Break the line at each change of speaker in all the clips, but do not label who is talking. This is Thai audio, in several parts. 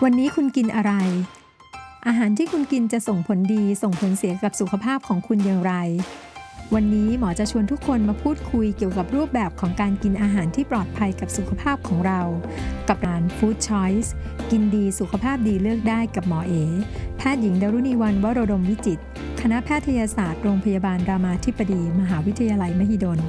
วันนี้คุณกินอะไรอาหารที่คุณกินจะส่งผลดีส่งผลเสียกับสุขภาพของคุณอย่างไรวันนี้หมอจะชวนทุกคนมาพูดคุยเกี่ยวกับรูปแบบของการกินอาหารที่ปลอดภัยกับสุขภาพของเรากับร้าน Food Choice กินดีสุขภาพดีเลือกได้กับหมอเอแพทย์หญิงดารุณีวรรณวโรดมวิจิตรคณะแพทยศาสตร์โรงพยาบาลรามาธิบดีมหาวิทยาลัยมหิดล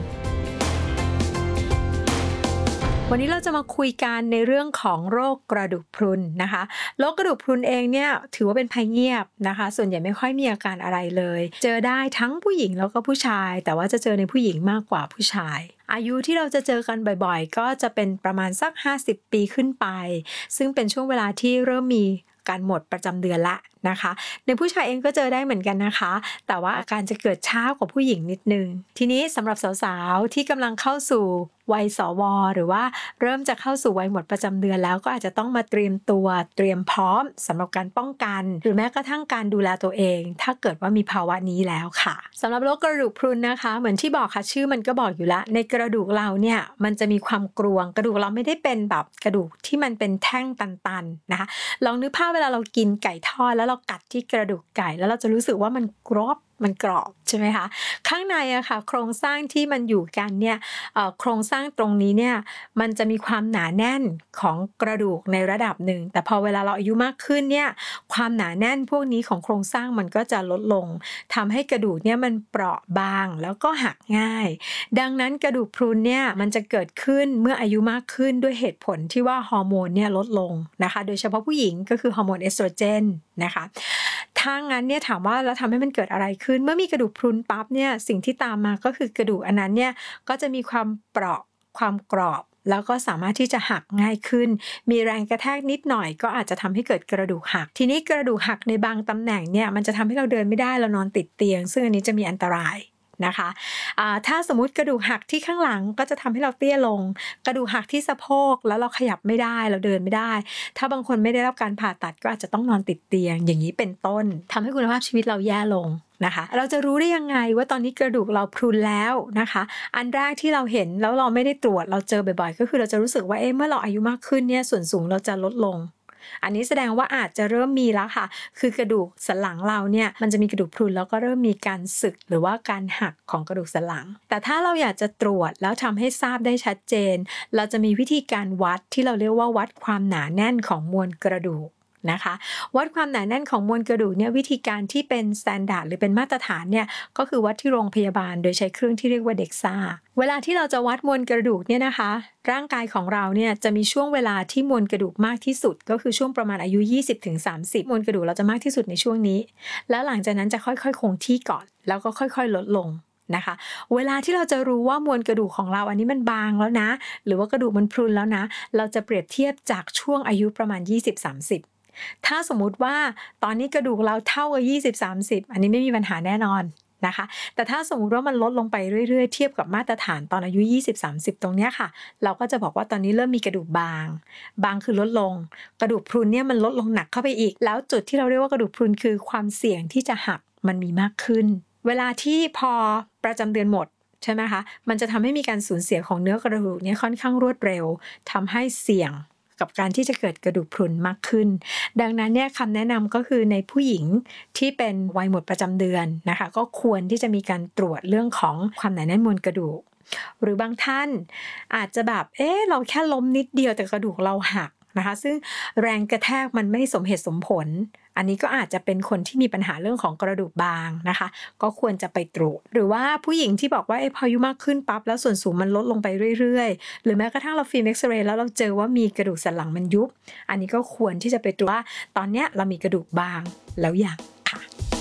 วันนี้เราจะมาคุยกันในเรื่องของโรคกระดูกพรุนนะคะโรคกระดูกพรุนเองเนี่ยถือว่าเป็นภัยเงียบนะคะส่วนใหญ่ไม่ค่อยมีอาการอะไรเลยเจอได้ทั้งผู้หญิงแล้วก็ผู้ชายแต่ว่าจะเจอในผู้หญิงมากกว่าผู้ชายอายุที่เราจะเจอกันบ่อยๆก็จะเป็นประมาณสัก50ปีขึ้นไปซึ่งเป็นช่วงเวลาที่เริ่มมีการหมดประจำเดือนละนะคะในผู้ชายเองก็เจอได้เหมือนกันนะคะแต่ว่าอาการจะเกิดช้ากว่าผู้หญิงนิดนึงทีนี้สำหรับสาวๆที่กำลังเข้าสู่วัยสวหรือว่าเริ่มจะเข้าสู่วัยหมดประจำเดือนแล้วก็อาจจะต้องมาเตรียมตัวเตรียมพร้อมสำหรับการป้องกันหรือแม้กระทั่งการดูแลตัวเองถ้าเกิดว่ามีภาวะนี้แล้วค่ะสำหรับโรคกระดูกพรุนนะคะเหมือนที่บอกค่ะชื่อมันก็บอกอยู่ละในกระดูกเราเนี่ยมันจะมีความกรวงกระดูกเราไม่ได้เป็นแบบกระดูกที่มันเป็นแท่งตันๆนะคะลองนึกภาพเวลาเรากินไก่ทอดแล้วเรากัดที่กระดูกไก่แล้วเราจะรู้สึกว่ามันกรอบใช่ไหมคะข้างในอะค่ะโครงสร้างที่มันอยู่กันเนี่ยโครงสร้างตรงนี้เนี่ยมันจะมีความหนาแน่นของกระดูกในระดับหนึ่งแต่พอเวลาเราอายุมากขึ้นเนี่ยความหนาแน่นพวกนี้ของโครงสร้างมันก็จะลดลงทำให้กระดูกเนี่ยมันเปราะบางแล้วก็หักง่ายดังนั้นกระดูกพรุนเนี่ยมันจะเกิดขึ้นเมื่ออายุมากขึ้นด้วยเหตุผลที่ว่าฮอร์โมนเนี่ยลดลงนะคะโดยเฉพาะผู้หญิงก็คือฮอร์โมนเอสโตรเจนนะคะถ้างั้นเนี่ยถามว่าแล้วทำให้มันเกิดอะไรขึ้นเมื่อมีกระดูกพรุนปั๊บเนี่ยสิ่งที่ตามมาก็คือกระดูกอันนั้นเนี่ยก็จะมีความเปราะความกรอบแล้วก็สามารถที่จะหักง่ายขึ้นมีแรงกระแทกนิดหน่อยก็อาจจะทำให้เกิดกระดูกหักทีนี้กระดูกหักในบางตำแหน่งเนี่ยมันจะทำให้เราเดินไม่ได้เรานอนติดเตียงซึ่งอันนี้จะมีอันตรายนะคะถ้าสมมุติกระดูกหักที่ข้างหลังก็จะทำให้เราเตี้ยลงกระดูกหักที่สะโพกแล้วเราขยับไม่ได้เราเดินไม่ได้ถ้าบางคนไม่ได้รับการผ่าตัดก็อาจจะต้องนอนติดเตียงอย่างนี้เป็นต้นทำให้คุณภาพชีวิตเราแย่ลงนะคะเราจะรู้ได้ยังไงว่าตอนนี้กระดูกเราพรุนแล้วนะคะอันแรกที่เราเห็นแล้วเราไม่ได้ตรวจเราเจอบ่อยๆก็คือเราจะรู้สึกว่าเมื่อเราอายุมากขึ้นเนี่ยส่วนสูงเราจะลดลงอันนี้แสดงว่าอาจจะเริ่มมีแล้วค่ะคือกระดูกสันหลังเราเนี่ยมันจะมีกระดูกพรุนแล้วก็เริ่มมีการสึกหรือว่าการหักของกระดูกสันหลังแต่ถ้าเราอยากจะตรวจแล้วทำให้ทราบได้ชัดเจนเราจะมีวิธีการวัดที่เราเรียกว่าวัดความหนาแน่นของมวลกระดูกนะคะวัดความหนาแน่นของมวลกระดูกเนี่ยวิธีการที่เป็นสแตนดาร์ดหรือเป็นมาตรฐานเนี่ยก็คือวัดที่โรงพยาบาลโดยใช้เครื่องที่เรียกว่าเด็กซ่าเวลาที่เราจะวัดมวลกระดูกเนี่ยนะคะร่างกายของเราเนี่ยจะมีช่วงเวลาที่มวลกระดูกมากที่สุดก็คือช่วงประมาณอายุ 20-30 มวลกระดูกเราจะมากที่สุดในช่วงนี้แล้วหลังจากนั้นจะค่อยๆคงที่ก่อนแล้วก็ค่อยๆลดลงนะคะเวลาที่เราจะรู้ว่ามวลกระดูกของเราอันนี้มันบางแล้วนะหรือว่ากระดูกมันพรุนแล้วนะเราจะเปรียบเทียบจากช่วงอายุประมาณ 20-30ถ้าสมมุติว่าตอนนี้กระดูกเราเท่ากับ 20-30 อันนี้ไม่มีปัญหาแน่นอนนะคะแต่ถ้าสมมุติว่ามันลดลงไปเรื่อยๆเทียบกับมาตรฐานตอนอายุ 20-30 ตรงเนี้ยค่ะเราก็จะบอกว่าตอนนี้เริ่มมีกระดูกบางคือลดลงกระดูกพรุนเนี่ยมันลดลงหนักเข้าไปอีกแล้วจุดที่เราเรียกว่ากระดูกพรุนคือความเสี่ยงที่จะหักมันมีมากขึ้นเวลาที่พอประจำเดือนหมดใช่ไหมคะมันจะทำให้มีการสูญเสียของเนื้อกระดูกเนี่ยค่อนข้างรวดเร็วทำให้เสี่ยงกับการที่จะเกิดกระดูกพรุนมากขึ้นดังนั้นเนี่ยคำแนะนำก็คือในผู้หญิงที่เป็นวัยหมดประจำเดือนนะคะก็ควรที่จะมีการตรวจเรื่องของความหนาแน่นมวลกระดูกหรือบางท่านอาจจะแบบเราแค่ล้มนิดเดียวแต่กระดูกเราหักนะคะซึ่งแรงกระแทกมันไม่สมเหตุสมผลอันนี้ก็อาจจะเป็นคนที่มีปัญหาเรื่องของกระดูกบางนะคะก็ควรจะไปตรวจหรือว่าผู้หญิงที่บอกว่าพออายุมากขึ้นปั๊บแล้วส่วนสูงมันลดลงไปเรื่อยๆหรือแม้กระทั่งเราฟิล์มเอ็กซเรย์แล้วเราเจอว่ามีกระดูกสันหลังมันยุบอันนี้ก็ควรที่จะไปตรวจว่าตอนนี้เรามีกระดูกบางแล้วยังค่ะ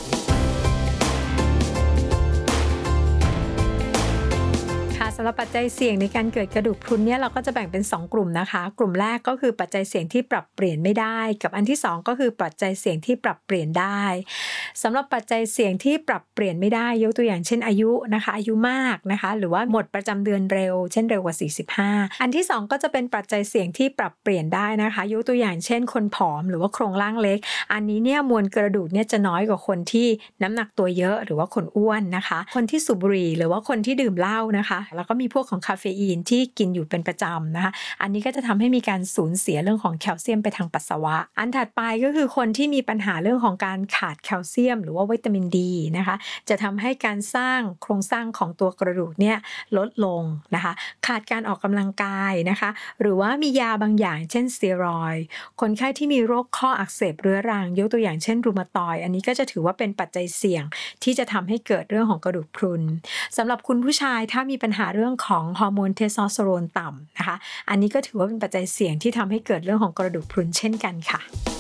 สำหรับปัจจัยเสี่ยงในการเกิดกระดูกพรุนเนี่ยเราก็จะแบ่งเป็น2กลุ่มนะคะกลุ่มแรกก็คือปัจจัยเสี่ยงที่ปรับเปลี่ยนไม่ได้กับอันที่2ก็คือปัจจัยเสี่ยงที่ปรับเปลี่ยนได้สำหรับปัจจัยเสี่ยงที่ปรับเปลี่ยนไม่ได้ยกตัวอย่างเช่นอายุนะคะอายุมากนะคะหรือว่าหมดประจำเดือนเร็วเช่นเร็วกว่า45อันที่2ก็จะเป็นปัจจัยเสี่ยงที่ปรับเปลี่ยนได้นะคะยกตัวอย่างเช่นคนผอมหรือว่าโครงร่างเล็กอันนี้เนี่ยมวลกระดูกเนี่ยจะน้อยกว่าคนที่น้ำหนักตัวเยอะหรือว่าคนอ้วนนะคะคนที่สูบบุหรี่หรือว่าคนที่ดื่มเหล้านะคะแล้วแล้วก็มีพวกของคาเฟอีนที่กินอยู่เป็นประจำนะคะอันนี้ก็จะทำให้มีการสูญเสียเรื่องของแคลเซียมไปทางปัสสาวะอันถัดไปก็คือคนที่มีปัญหาเรื่องของการขาดแคลเซียมหรือว่าวิตามินดีนะคะจะทำให้การสร้างโครงสร้างของตัวกระดูกเนี่ยลดลงนะคะขาดการออกกำลังกายนะคะหรือว่ามียาบางอย่างเช่นสเตียรอยด์คนไข้ที่มีโรคข้ออักเสบเรื้อรังยกตัวอย่างเช่นรูมาตอยด์อันนี้ก็จะถือว่าเป็นปัจจัยเสี่ยงที่จะทำให้เกิดเรื่องของกระดูกพรุนสำหรับคุณผู้ชายถ้ามีปัญหาเรื่องของฮอร์โมนเทสโทสเตอโรนต่ำนะคะอันนี้ก็ถือว่าเป็นปัจจัยเสี่ยงที่ทำให้เกิดเรื่องของกระดูกพรุนเช่นกันค่ะ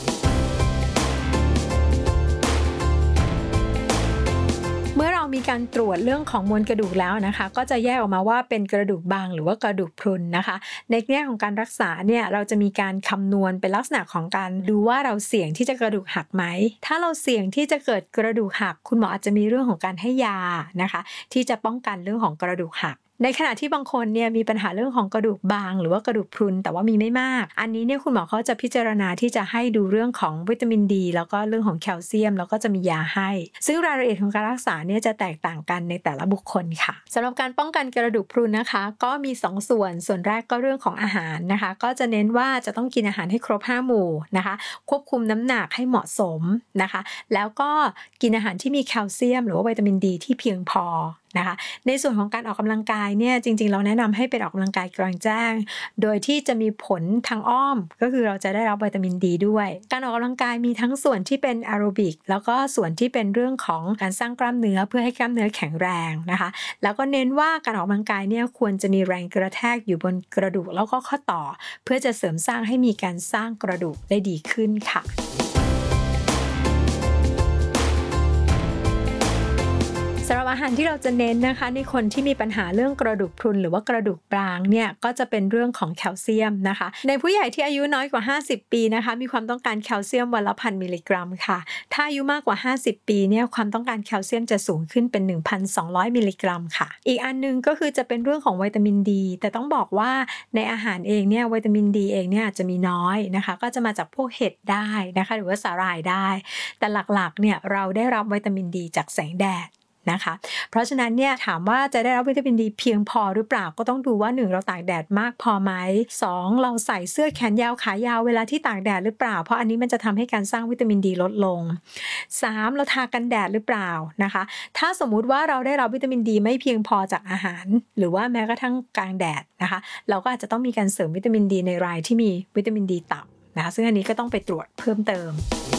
เมื่อเรามีการตรวจเรื่องของมวลกระดูกแล้วนะคะก็จะแยกออกมาว่าเป็นกระดูกบางหรือว่ากระดูกพรุนนะคะในแง่ของการรักษาเนี่ยเราจะมีการคำนวณเป็นลักษณะของการดูว่าเราเสี่ยงที่จะกระดูกหักไหมถ้าเราเสี่ยงที่จะเกิดกระดูกหักคุณหมออาจจะมีเรื่องของการให้ยานะคะที่จะป้องกันเรื่องของกระดูกหักในขณะที่บางคนเนี่ยมีปัญหาเรื่องของกระดูกบางหรือว่ากระดูกพรุนแต่ว่ามีไม่มากอันนี้เนี่ยคุณหมอเขาจะพิจารณาที่จะให้ดูเรื่องของวิตามินดีแล้วก็เรื่องของแคลเซียมแล้วก็จะมียาให้ซึ่งรายละเอียดของการรักษาเนี่ยจะแตกต่างกันในแต่ละบุคคลค่ะสำหรับการป้องกันกระดูกพรุนนะคะก็มี2ส่วนแรกก็เรื่องของอาหารนะคะก็จะเน้นว่าจะต้องกินอาหารให้ครบ5หมู่นะคะควบคุมน้ำหนักให้เหมาะสมนะคะแล้วก็กินอาหารที่มีแคลเซียมหรือว่าวิตามินดีที่เพียงพอนะคะในส่วนของการออกกำลังกายเนี่ยจริงๆเราแนะนำให้เป็นออกกำลังกายกลางแจ้งโดยที่จะมีผลทางอ้อมก็คือเราจะได้รับวิตามินดีด้วยการออกกำลังกายมีทั้งส่วนที่เป็นแอโรบิกแล้วก็ส่วนที่เป็นเรื่องของการสร้างกล้ามเนื้อเพื่อให้กล้ามเนื้อแข็งแรงนะคะแล้วก็เน้นว่าการออกกำลังกายเนี่ยควรจะมีแรงกระแทกอยู่บนกระดูกแล้วก็ข้อต่อเพื่อจะเสริมสร้างให้มีการสร้างกระดูกได้ดีขึ้นค่ะสำหรับอาหารที่เราจะเน้นนะคะในคนที่มีปัญหาเรื่องกระดูกพรุนหรือว่ากระดูกบางเนี่ยก็จะเป็นเรื่องของแคลเซียมนะคะในผู้ใหญ่ที่อายุน้อยกว่า50ปีนะคะมีความต้องการแคลเซียมวันละ 1,000 มิลลิกรัมค่ะถ้าอายุมากกว่า50ปีเนี่ยความต้องการแคลเซียมจะสูงขึ้นเป็น 1,200 มิลลิกรัมค่ะอีกอันนึงก็คือจะเป็นเรื่องของวิตามินดีแต่ต้องบอกว่าในอาหารเองเนี่ยวิตามินดีเองเนี่ยอาจจะมีน้อยนะคะก็จะมาจากพวกเห็ดได้นะคะหรือว่าสาหร่ายได้แต่หลักๆเนี่ยเราได้รับวิตามินดีจากแสงแดดนะคะเพราะฉะนั้นเนี่ยถามว่าจะได้รับวิตามินดีเพียงพอหรือเปล่าก็ต้องดูว่า1เราตากแดดมากพอไหม2เราใส่เสื้อแขนยาวขายาวเวลาที่ตากแดดหรือเปล่าเพราะอันนี้มันจะทำให้การสร้างวิตามินดีลดลง3เราทากันแดดหรือเปล่านะคะถ้าสมมุติว่าเราได้รับวิตามินดีไม่เพียงพอจากอาหารหรือว่าแม้กระทั่งกลางแดดนะคะเราก็อาจจะต้องมีการเสริมวิตามินดีในรายที่มีวิตามินดีต่ำนะคะซึ่งอันนี้ก็ต้องไปตรวจเพิ่มเติม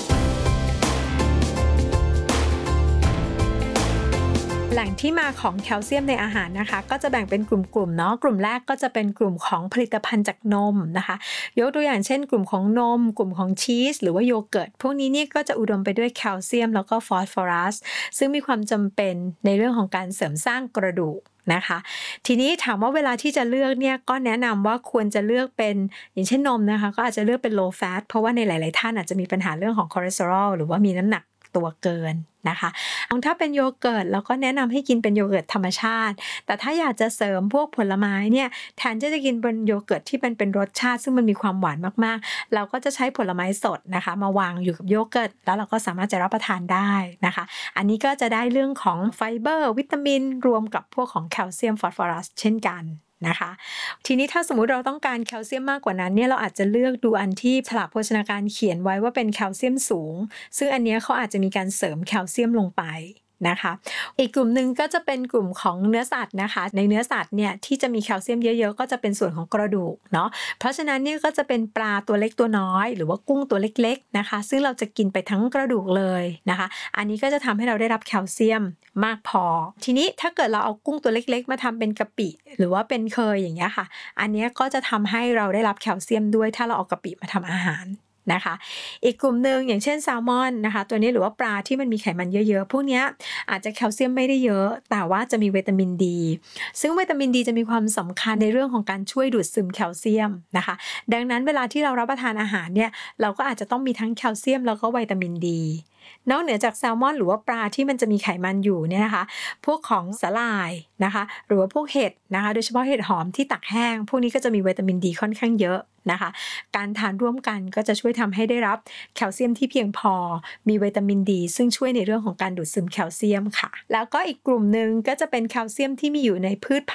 แหล่งที่มาของแคลเซียมในอาหารนะคะก็จะแบ่งเป็นกลุ่มๆเนาะกลุ่มแรกก็จะเป็นกลุ่มของผลิตภัณฑ์จากนมนะคะยกตัวอย่างเช่นกลุ่มของนมกลุ่มของชีสหรือว่าโยเกิร์ตพวกนี้เนี่ยก็จะอุดมไปด้วยแคลเซียมแล้วก็ฟอสฟอรัสซึ่งมีความจำเป็นในเรื่องของการเสริมสร้างกระดูกนะคะทีนี้ถามว่าเวลาที่จะเลือกเนี่ยก็แนะนำว่าควรจะเลือกเป็นอย่างเช่นนมนะคะก็อาจจะเลือกเป็น low fat เพราะว่าในหลายๆท่านอาจจะมีปัญหาเรื่องของคอเลสเตอรอลหรือว่ามีน้ำหนักตัวเกินนะคะถ้าเป็นโยเกิร์ตเราก็แนะนำให้กินเป็นโยเกิร์ตธรรมชาติแต่ถ้าอยากจะเสริมพวกผลไม้เนี่ยแทนที่จะกินเป็นโยเกิร์ตที่เป็นรสชาติซึ่งมันมีความหวานมากๆเราก็จะใช้ผลไม้สดนะคะมาวางอยู่กับโยเกิร์ตแล้วเราก็สามารถจะรับประทานได้นะคะอันนี้ก็จะได้เรื่องของไฟเบอร์วิตามินรวมกับพวกของแคลเซียมฟอสฟอรัสเช่นกันนะคะทีนี้ถ้าสมมุติเราต้องการแคลเซียมมากกว่านั้นเนี่ยเราอาจจะเลือกดูอันที่ฉลากโภชนาการเขียนไว้ว่าเป็นแคลเซียมสูงซึ่งอันนี้เขาอาจจะมีการเสริมแคลเซียมลงไปนะคะอีกกลุ่มหนึ่งก็จะเป็นกลุ่มของเนื้อสัตว์นะคะในเนื้อสัตว์เนี่ยที่จะมีแคลเซียมเยอะๆก็จะเป็นส่วนของกระดูกเนาะเพราะฉะนั้นเนี่ยก็จะเป็นปลาตัวเล็กตัวน้อยหรือว่ากุ้งตัวเล็กๆนะคะซึ่งเราจะกินไปทั้งกระดูกเลยนะคะอันนี้ก็จะทำให้เราได้รับแคลเซียมมากพอทีนี้ถ้าเกิดเราเอากุ้งตัวเล็กๆมาทำเป็นกะปิหรือว่าเป็นเคยอย่างเงี้ยค่ะอันนี้ก็จะทำให้เราได้รับแคลเซียมด้วยถ้าเราเอากะปิมาทำอาหารนะคะอีกกลุ่มหนึ่งอย่างเช่นแซลมอนนะคะตัวนี้หรือว่าปลาที่มันมีไขมันเยอะๆพวกนี้อาจจะแคลเซียมไม่ได้เยอะแต่ว่าจะมีวิตามินดีซึ่งวิตามินดีจะมีความสำคัญในเรื่องของการช่วยดูดซึมแคลเซียมนะคะดังนั้นเวลาที่เรารับประทานอาหารเนี่ยเราก็อาจจะต้องมีทั้งแคลเซียมแล้วก็วิตามินดีนอกเหนือจากแซลมอนหรือว่าปลาที่มันจะมีไขมันอยู่เนี่ยนะคะพวกของสาหร่ายนะคะหรือว่าพวกเห็ดนะคะโดยเฉพาะเห็ดหอมที่ตักแห้งพวกนี้ก็จะมีวิตามินดีค่อนข้างเยอะนะคะการทานร่วมกันก็จะช่วยทำให้ได้รับแคลเซียมที่เพียงพอมีวิตามินดีซึ่งช่วยในเรื่องของการดูดซึมแคลเซียมค่ะแล้วก็อีกกลุ่มหนึ่งก็จะเป็นแคลเซียมที่มีอยู่ในพืชผัก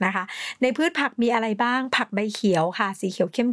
นะคะในพืชผักมีอะไรบ้างผักใบเขียวค่ะสีเขียว